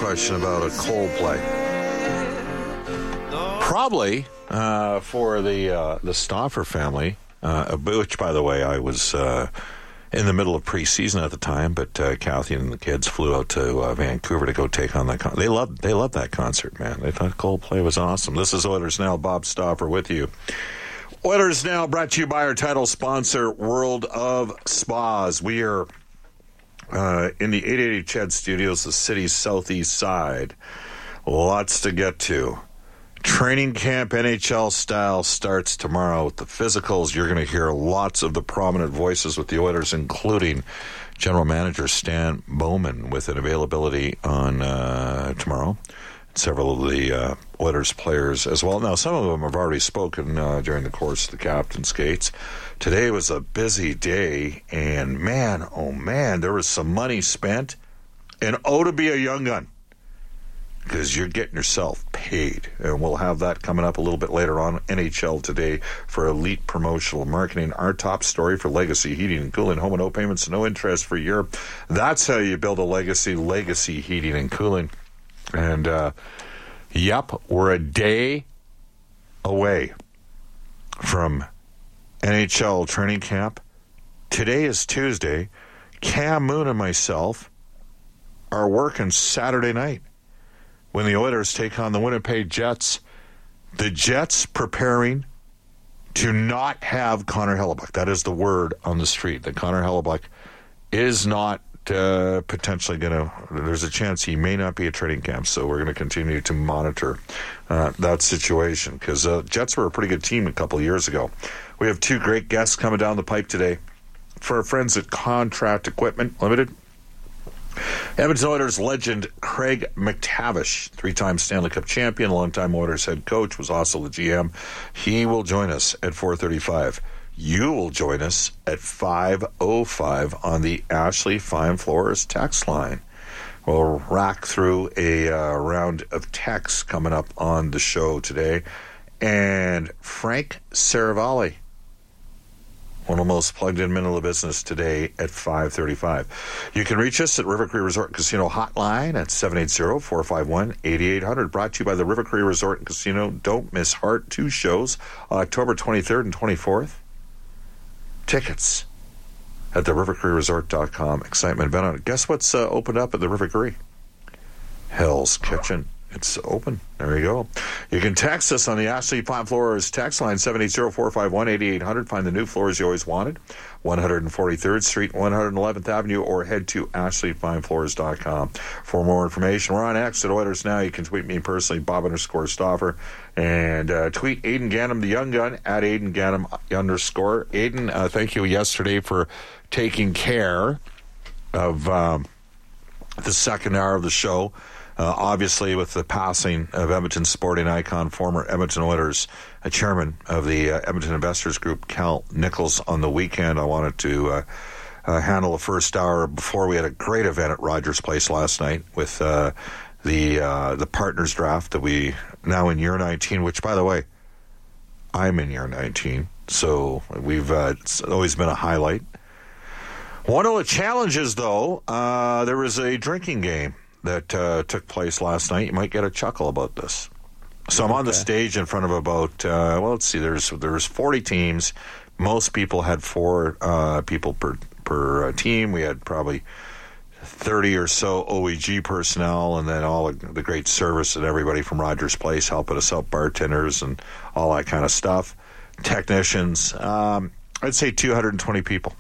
question about a Coldplay. Probably for the Stauffer family, which, by the way, I was in the middle of preseason at the time, but Kathy and the kids flew out to Vancouver to go take on that concert. They loved that concert, man. They thought Coldplay was awesome. This is Oilers Now. Bob Stauffer with you. Oilers Now brought to you by our title sponsor, World of Spas. We are in the 880 Ched Studios, the city's southeast side. Lots to get to. Training camp NHL style starts tomorrow with the physicals. You're going to hear lots of the prominent voices with the Oilers, including General Manager Stan Bowman with an availability on tomorrow. Several of the Oilers players as well. Now, some of them have already spoken during the course of the captain's skates. Today was a busy day, and man, oh man, there was some money spent. And to be a young gun, because you're getting yourself paid. And we'll have that coming up a little bit later on. NHL Today for elite promotional marketing. Our top story for Legacy Heating and Cooling. Home and no payments, no interest for a year. That's how you build a Legacy Heating and Cooling. And, we're a day away from NHL training camp. Today is Tuesday. Cam Moon and myself are working Saturday night when the Oilers take on the Winnipeg Jets. The Jets preparing to not have Connor Hellebuyck. That is the word on the street, that Connor Hellebuyck is not potentially going to, there's a chance he may not be at training camp, so we're going to continue to monitor that situation, because Jets were a pretty good team a couple of years ago. We have two great guests coming down the pipe today. For our friends at Contract Equipment Limited, Edmonton Oilers legend Craig McTavish, three-time Stanley Cup champion, longtime Oilers head coach, was also the GM. He will join us at 4:35. You will join us at 5:05 on the Ashley Fine Floors text line. We'll rack through a round of texts coming up on the show today. And Frank Saravalli, one of the most plugged-in men in the business today at 5:35. You can reach us at River Cree Resort and Casino hotline at 780-451-8800. Brought to you by the River Cree Resort and Casino. Don't miss Heart 2 shows, October 23rd and 24th. Tickets at the rivercreeresort.com. Excitement been on it. Guess what's opened up at the River Cree? Hell's Kitchen. It's open. There you go. You can text us on the Ashley Fine Floors text line, 780-451-8800. Find the new floors you always wanted, 143rd Street, 111th Avenue, or head to ashleyfinefloors.com for more information. We're on X at Oilers Now. You can tweet me personally, Bob_Stauffer, and tweet Aidan Gannam, the young gun, at Aidan Gannam _ Aidan, thank you yesterday for taking care of the second hour of the show. Obviously, with the passing of Edmonton sporting icon, former Edmonton Oilers chairman of the Edmonton Investors Group, Cal Nichols, on the weekend, I wanted to handle the first hour before we had a great event at Rogers Place last night with the partners draft that we now in year 19, which, by the way, I'm in year 19, so it's always been a highlight. One of the challenges, though, there was a drinking game that took place last night. You might get a chuckle about this. So I'm on the stage in front of about, let's see, there was 40 teams. Most people had 4 people per team. We had probably 30 or so OEG personnel, and then all the great service and everybody from Rogers Place helping us out, bartenders and all that kind of stuff, technicians. I'd say 220 people.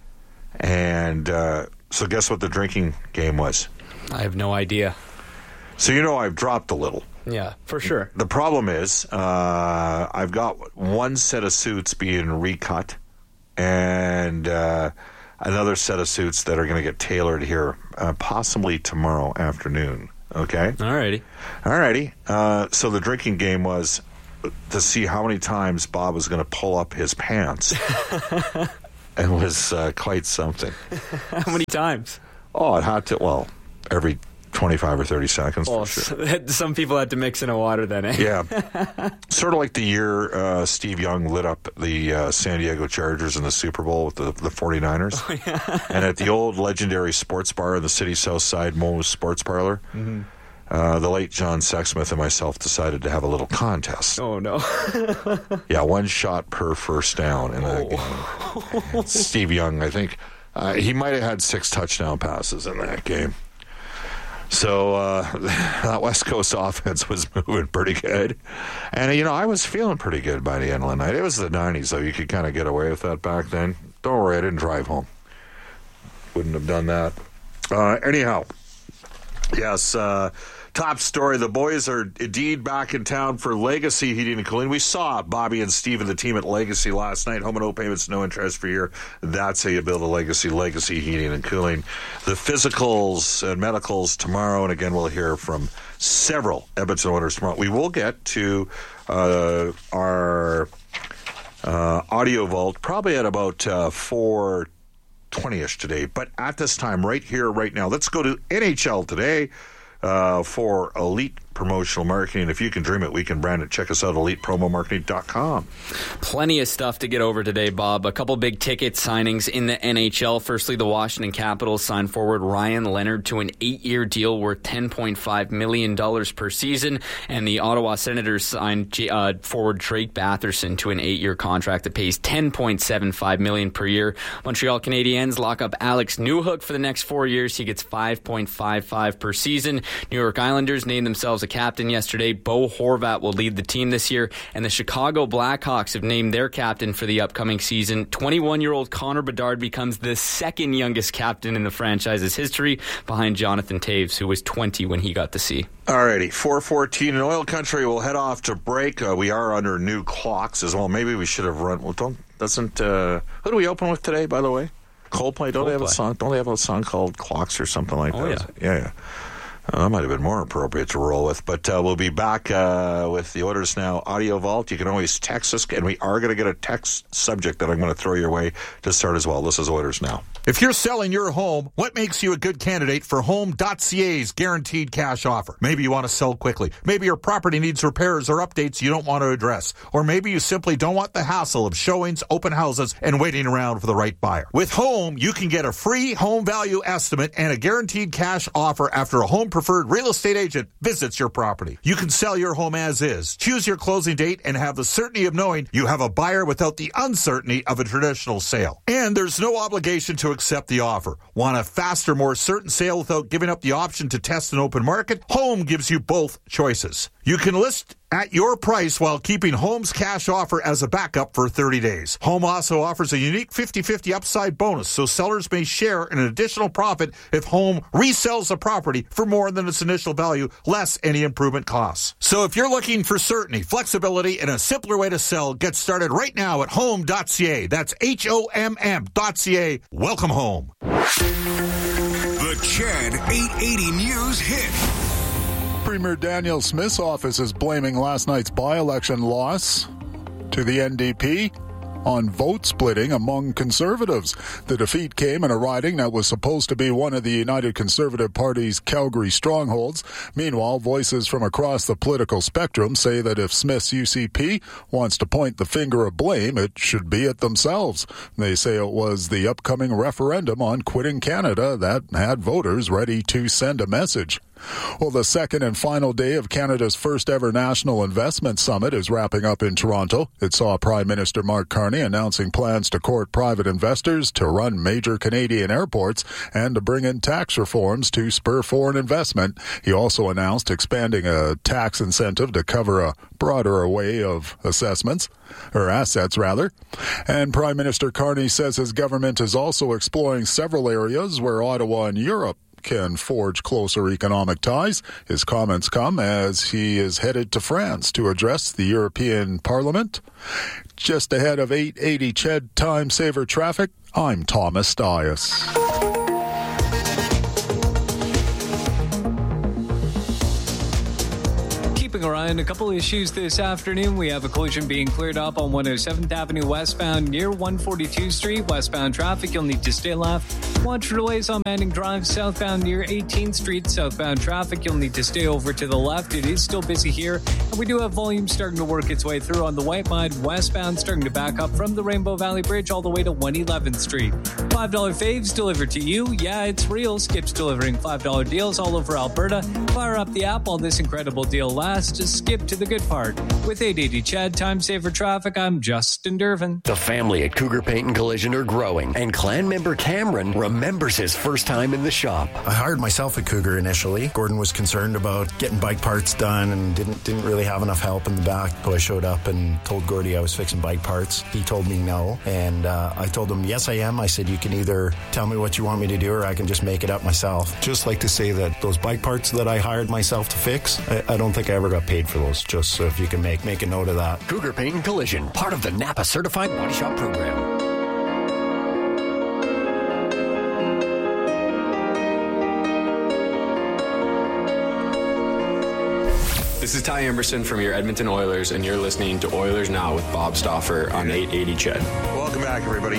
And so guess what the drinking game was? I have no idea. So I've dropped a little. Yeah, for sure. The problem is I've got one set of suits being recut and another set of suits that are going to get tailored here possibly tomorrow afternoon. Okay? Alrighty. So the drinking game was to see how many times Bob was going to pull up his pants. It was quite something. How many times? Oh, it had to, every 25 or 30 seconds, for sure. Some people had to mix in a water then, eh? Yeah. Sort of like the year Steve Young lit up the San Diego Chargers in the Super Bowl with the 49ers. Oh, yeah. And at the old legendary sports bar in the city's south side, Moe's Sports Parlor, the late John Sexsmith and myself decided to have a little contest. Oh, no. Yeah, 1 shot per first down in that game. Steve Young, I think, he might have had 6 touchdown passes in that game. So that West Coast offense was moving pretty good. And, I was feeling pretty good by the end of the night. It was the 90s, so you could kind of get away with that back then. Don't worry, I didn't drive home. Wouldn't have done that. Anyhow, yes, top story. The boys are indeed back in town for Legacy Heating and Cooling. We saw Bobby and Steve and the team at Legacy last night. Home and no payments, no interest for a year. That's how you build a Legacy Heating and Cooling. The physicals and medicals tomorrow. And again, we'll hear from several Edmonton Oilers tomorrow. We will get to our audio vault probably at about 4:20ish today. But at this time, right here, right now, let's go to NHL Today. For elite promotional marketing. If you can dream it, we can brand it. Check us out, elitepromomarketing.com. Plenty of stuff to get over today, Bob. A couple big ticket signings in the NHL. Firstly, the Washington Capitals signed forward Ryan Leonard to an 8-year deal worth $10.5 million per season. And the Ottawa Senators signed forward Drake Batherson to an 8-year contract that pays $10.75 million per year. Montreal Canadiens lock up Alex Newhook for the next 4 years. He gets $5.55 per season. New York Islanders named themselves a captain yesterday. Bo Horvat will lead the team this year, and the Chicago Blackhawks have named their captain for the upcoming season. 21-year-old Connor Bedard becomes the second youngest captain in the franchise's history, behind Jonathan Toews, who was 20 when he got the C. Alrighty, 4:14 in Oil Country. We'll head off to break. We are under new clocks as well. Maybe we should have run. Well, who do we open with today, by the way? Coldplay. Don't they have a song? Don't they have a song called Clocks or something like that? Yeah. That might have been more appropriate to roll with, but we'll be back with the Oilers Now Audio Vault. You can always text us, and we are going to get a text subject that I'm going to throw your way to start as well. This is Oilers Now. If you're selling your home, what makes you a good candidate for Home.ca's guaranteed cash offer? Maybe you want to sell quickly. Maybe your property needs repairs or updates you don't want to address. Or maybe you simply don't want the hassle of showings, open houses, and waiting around for the right buyer. With Home, you can get a free home value estimate and a guaranteed cash offer after a home-preferred real estate agent visits your property. You can sell your home as is, choose your closing date, and have the certainty of knowing you have a buyer without the uncertainty of a traditional sale. And there's no obligation to accept the offer. Want a faster, more certain sale without giving up the option to test an open market? Home gives you both choices. You can list at your price while keeping Home's cash offer as a backup for 30 days. Home also offers a unique 50-50 upside bonus, so sellers may share an additional profit if Home resells a property for more than its initial value, less any improvement costs. So if you're looking for certainty, flexibility, and a simpler way to sell, get started right now at Home.ca. That's HOMM.ca. Welcome home. The Chad 880 News Hit. Premier Danielle Smith's office is blaming last night's by-election loss to the NDP on vote splitting among Conservatives. The defeat came in a riding that was supposed to be one of the United Conservative Party's Calgary strongholds. Meanwhile, voices from across the political spectrum say that if Smith's UCP wants to point the finger of blame, it should be at themselves. They say it was the upcoming referendum on quitting Canada that had voters ready to send a message. Well, the second and final day of Canada's first ever National Investment Summit is wrapping up in Toronto. It saw Prime Minister Mark Carney announcing plans to court private investors, to run major Canadian airports, and to bring in tax reforms to spur foreign investment. He also announced expanding a tax incentive to cover a broader array of assets. And Prime Minister Carney says his government is also exploring several areas where Ottawa and Europe can forge closer economic ties. His comments come as he is headed to France to address the European Parliament. Just ahead of 8:80 Ched Time Saver Traffic, I'm Thomas Dias. keeping our eye on a couple issues this afternoon. We have a collision being cleared up on 107th Avenue westbound near 142nd Street. Westbound traffic, you'll need to stay left. Watch for delays on Manning Drive southbound near 18th Street. Southbound traffic, you'll need to stay over to the left. It is still busy here. And we do have volume starting to work its way through on the White Mud westbound, starting to back up from the Rainbow Valley Bridge all the way to 111th Street. $5 faves delivered to you. Yeah, it's real. Skip's delivering $5 deals all over Alberta. Fire up the app while this incredible deal lasts. Just skip to the good part. With 880 Chad, time saver traffic, I'm Justin Dervin. The family at Cougar Paint and Collision are growing, and clan member Cameron remembers his first time in the shop. I hired myself at Cougar initially. Gordon was concerned about getting bike parts done and didn't really have enough help in the back. So I showed up and told Gordy I was fixing bike parts. He told me no, and I told him, yes, I am. I said, you can either tell me what you want me to do or I can just make it up myself. Just like to say that those bike parts that I hired myself to fix, I don't think I ever got paid for those. Just so if you can make a note of that. Cougar Paint and Collision, part of the Napa Certified Body Shop Program. This is Ty Emerson from your Edmonton Oilers, and you're listening to Oilers Now with Bob Stauffer on 880 Ched. Welcome back, everybody.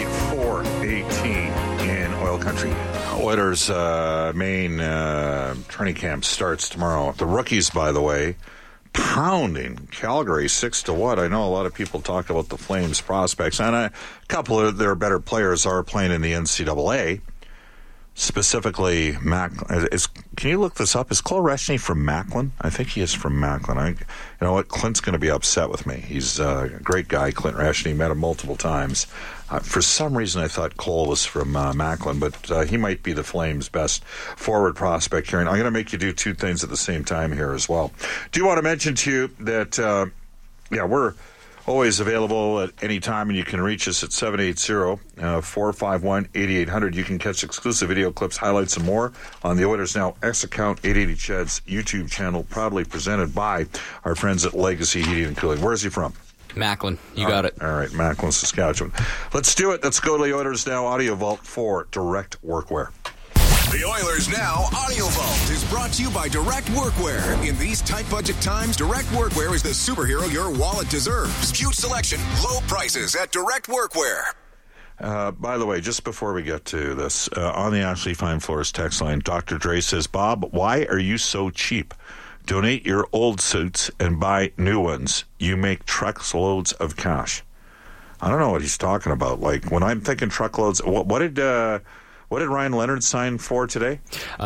4:18 in Oil Country. Oilers' main training camp starts tomorrow. The rookies, by the way, pounding Calgary 6-1. I know a lot of people talk about the Flames prospects, and a couple of their better players are playing in the NCAA. Specifically, can you look this up? Is Cole Reshny from Macklin? I think he is from Macklin. You know what? Clint's going to be upset with me. He's a great guy, Clint Reshny. Met him multiple times. For some reason, I thought Cole was from Macklin, but he might be the Flames' best forward prospect here. And I'm going to make you do two things at the same time here as well. Do want to mention to you that, we're always available at any time, and you can reach us at 780-451-8800. You can catch exclusive video clips, highlights, and more on the Oilers Now X account, 880 Ched's YouTube channel, proudly presented by our friends at Legacy Heating and Cooling. Where is he from? Macklin. You got it. All right, Macklin, Saskatchewan. Let's do it. Let's go to the Oilers Now Audio Vault for Direct Workwear. The Oilers Now Audio Vault is brought to you by Direct Workwear. In these tight budget times, Direct Workwear is the superhero your wallet deserves. Huge selection, low prices at Direct Workwear. By the way, just before we get to this, on the Ashley Fine Floors text line, Dr. Dre says, Bob, why are you so cheap? Donate your old suits and buy new ones. You make truckloads of cash. I don't know what he's talking about. Like, when I'm thinking truckloads, what did Ryan Leonard sign for today?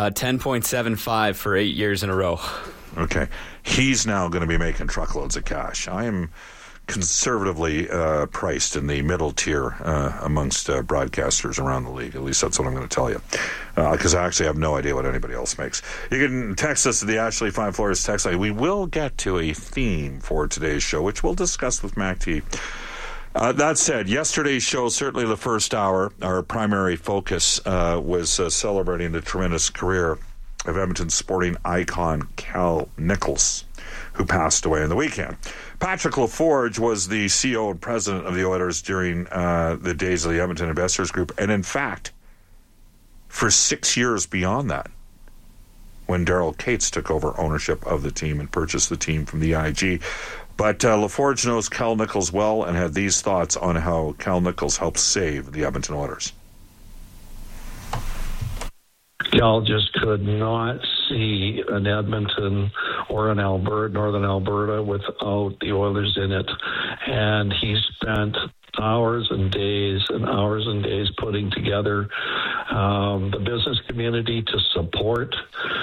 10.75 for 8 years in a row. Okay. He's now going to be making truckloads of cash. I am conservatively priced in the middle tier amongst broadcasters around the league. At least that's what I'm going to tell you. Because I actually have no idea what anybody else makes. You can text us at the Ashley Fine Floors text line. We will get to a theme for today's show, which we'll discuss with Mac T. That said, yesterday's show, certainly the first hour, our primary focus was celebrating the tremendous career of Edmonton sporting icon Cal Nichols, who passed away on the weekend. Patrick LaForge was the CEO and president of the Oilers during the days of the Edmonton Investors Group, and in fact, for 6 years beyond that, when Daryl Cates took over ownership of the team and purchased the team from the IG. But LaForge knows Cal Nichols well and had these thoughts on how Cal Nichols helped save the Edmonton Oilers. Cal just could not see an Edmonton or an Alberta, Northern Alberta, without the Oilers in it. And he spent hours and days putting together the business community to support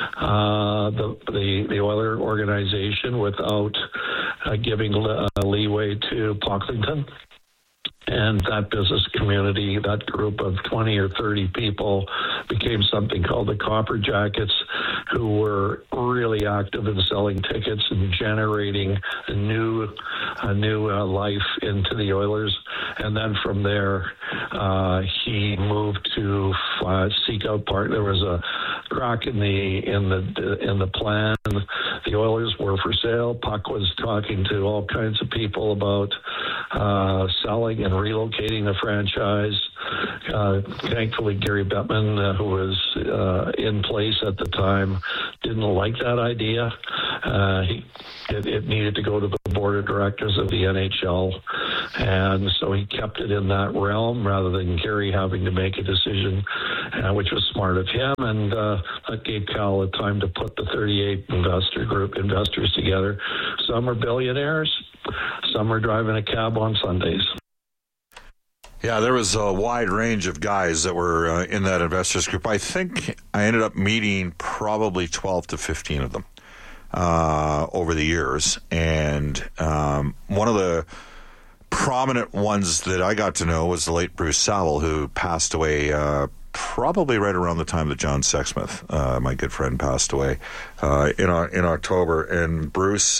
the Oiler organization without giving leeway to Pocklington. And that business community, that group of 20 or 30 people, became something called the Copper Jackets, who were really active in selling tickets and generating a new life into the Oilers. And then from there, he moved to seek out part. There was a crack in the plan. The Oilers were for sale. Puck was talking to all kinds of people about selling and relocating the franchise. Thankfully, Gary Bettman, who was in place at the time, didn't like that idea. it needed to go to the board of directors of the NHL, and so he kept it in that realm rather than Gary having to make a decision, which was smart of him, and that gave Cal the time to put the 38 investors together. Some are billionaires, some are driving a cab on Sundays. Yeah, there was a wide range of guys that were in that investors group. I think I ended up meeting probably 12 to 15 of them over the years. And one of the prominent ones that I got to know was the late Bruce Saville, who passed away probably right around the time that John Sexsmith, my good friend, passed away in October. And Bruce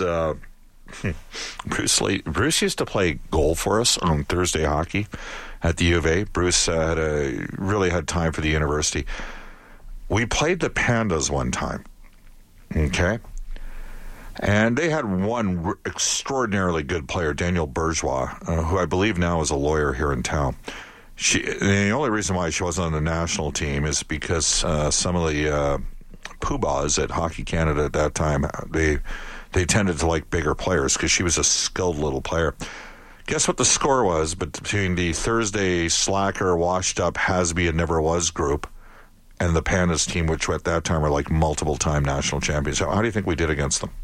used to play goal for us on Thursday hockey at the U of A. Bruce really had time for the university. We played the Pandas one time, okay? And they had one extraordinarily good player, Danielle Bourgeois, who I believe now is a lawyer here in town. The only reason why she wasn't on the national team is because some of the poobahs at Hockey Canada at that time, they tended to like bigger players because she was a skilled little player. Guess what the score was between the Thursday slacker, washed up, has-be and never was group and the Pandas team, which at that time were like multiple-time national champions. How do you think we did against them?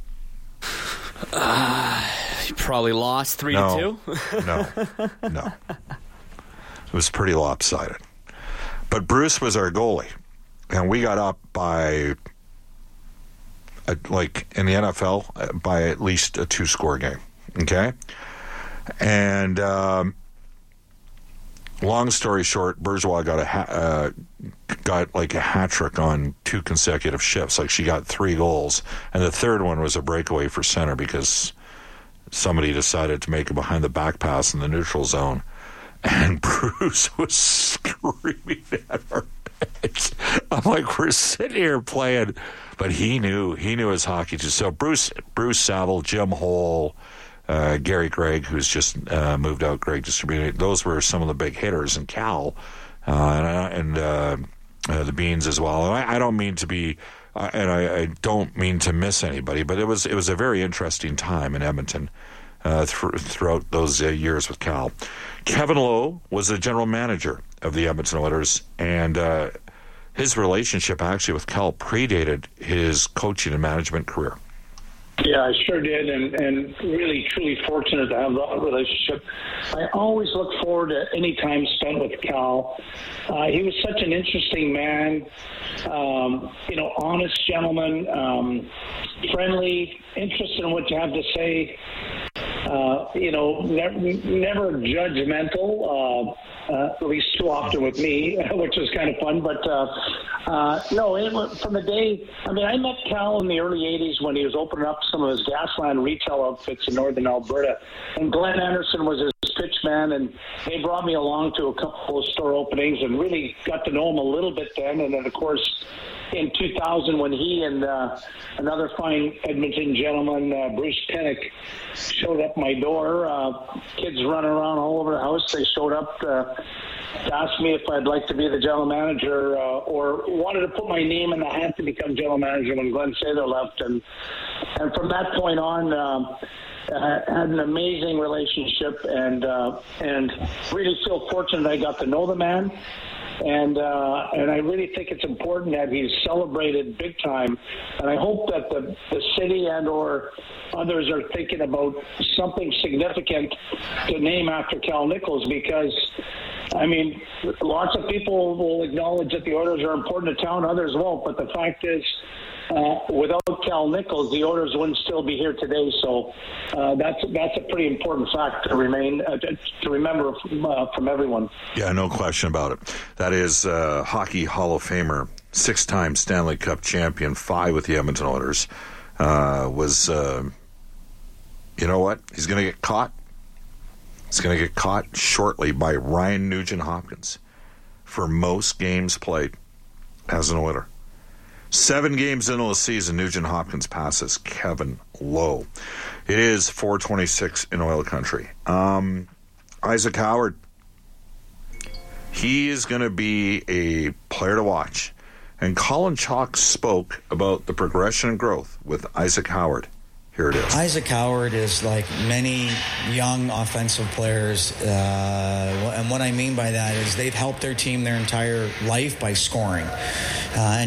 You probably lost 3-2. No. It was pretty lopsided. But Bruce was our goalie, and we got up by, like in the NFL, by at least a 2-score game. Okay? And long story short, Bourgeois got like a hat trick on 2 consecutive shifts. Like she got 3 goals, and the third one was a breakaway for center because somebody decided to make a behind the back pass in the neutral zone, and Bruce was screaming at our bench. I'm like, we're sitting here playing, but he knew his hockey too. So Bruce Saville, Jim Hole, Gary Gregg, who's just moved out, Greg Distributed, those were some of the big hitters, and Cal, and the Beans as well. And I don't mean to be, and I don't mean to miss anybody, but it was a very interesting time in Edmonton throughout those years with Cal. Kevin Lowe was the general manager of the Edmonton Oilers, and his relationship actually with Cal predated his coaching and management career. Yeah, I sure did, and really, truly fortunate to have that relationship. I always look forward to any time spent with Cal. He was such an interesting man, honest gentleman, friendly, interested in what you have to say, never judgmental, at least too often with me, which was kind of fun. But from the day, I met Cal in the early 80s when he was opening up some of his Gasland retail outfits in northern Alberta. And Glenn Anderson was his pitch man, and they brought me along to a couple of store openings and really got to know him a little bit then. And then, of course, in 2000, when he and another fine Edmonton gentleman, Bruce Pennick, showed up my door, kids running around all over the house, they showed up to ask me if I'd like to be the general manager or wanted to put my name in the hat to become general manager when Glenn Sather left. And from that point on, had an amazing relationship and really feel fortunate I got to know the man. And I really think it's important that he's celebrated big time. And I hope that the city and or others are thinking about something significant to name after Cal Nichols, because, lots of people will acknowledge that the Oilers are important to town, others won't. But the fact is, without Cal Nichols, the Oilers wouldn't still be here today. So that's a pretty important fact to remember from everyone. Yeah, no question about it. That is Hockey Hall of Famer, 6-time Stanley Cup champion, 5 with the Edmonton Oilers. You know what? He's going to get caught. He's going to get caught shortly by Ryan Nugent-Hopkins for most games played as an Oiler. 7 games into the season, Nugent-Hopkins passes Kevin Lowe. It is 4:26 in oil country. Isaac Howard, he is going to be a player to watch. And Colin Chalk spoke about the progression and growth with Isaac Howard. Here it is. Isaac Howard is like many young offensive players, and what I mean by that is they've helped their team their entire life by scoring. And